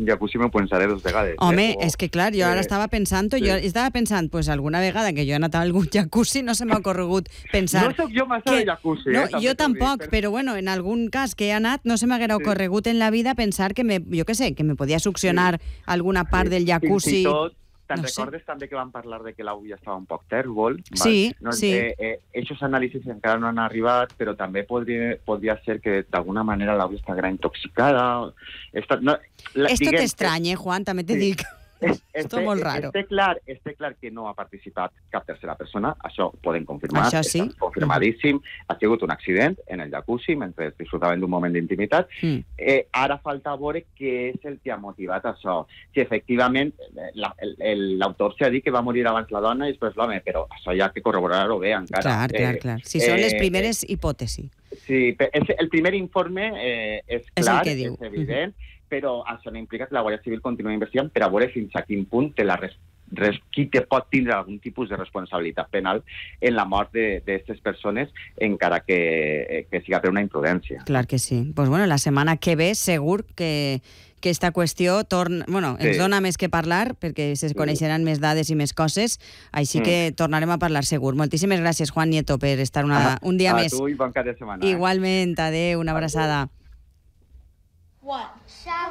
un jacuzzi m'ho pensaré 2 vegades. Home, és que clar, jo ara estava pensant, pues alguna vegada que jo he anat a algun jacuzzi no se m'ha ocorregut pensar... No sóc jo massa de jacuzzi, No, jo tampoc, però bueno, en algun cas que he anat no se m'haguera ocorregut en la vida pensar que jo què sé, que me podia succionar alguna part del jacuzzi... Fins i tot, te'n recordes també que vam parlar de que l'aigua estava un poc tèrbol? Sí, sí. Aquests anàlisis encara no han arribat, però també podria ser que d'alguna manera l'aigua està intoxicada. És tot estrany, Juan, també te dic. És tot molt raro. Està clar que no ha participat cap tercera persona, això ho podem confirmar, això sí. Està confirmadíssim. Ha sigut un accident en el jacuzzi mentre disfrutaven d'un moment d'intimitat. Ara falta veure què és el que ha motivat això. Si efectivament l'autor s'ha dit que va morir abans la dona i després l'home, però això hi ha que corroborar-ho bé encara. Clar. Si són les primeres hipòtesis. Sí, el primer informe és clar, és evident, però això no implica que la Guàrdia Civil continua investigant per a veure fins a quin punt qui pot tindre algun tipus de responsabilitat penal en la mort d'aquestes persones, encara que siga per una imprudència. Clar que sí. Pues bueno, la setmana que ve segur que esta qüestió ens dona més que parlar, perquè se coneixeran més dades i més coses, així que tornarem a parlar segur. Moltíssimes gràcies, Juan Nieto, per estar un dia més. A tu i bon cap de setmana. Igualment, adeu, una abraçada.